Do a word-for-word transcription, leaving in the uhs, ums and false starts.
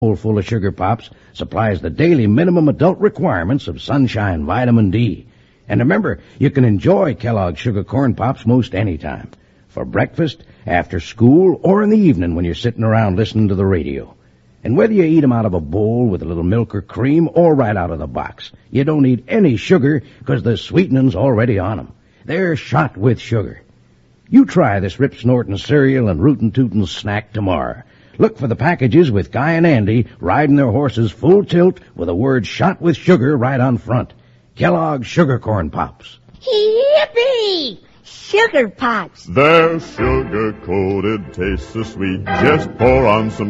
bowl full of Sugar Pops supplies the daily minimum adult requirements of sunshine vitamin D. And remember, you can enjoy Kellogg's Sugar Corn Pops most any time. For breakfast, after school, or in the evening when you're sitting around listening to the radio. And whether you eat them out of a bowl with a little milk or cream or right out of the box, you don't need any sugar because the sweetening's already on them. They're shot with sugar. You try this Rip Snortin' cereal and Rootin' Tootin' snack tomorrow. Look for the packages with Guy and Andy riding their horses full tilt with the word shot with sugar right on front. Kellogg's Sugar Corn Pops. Yippee! Sugar Pops. They're sugar-coated, taste so sweet. Just pour on some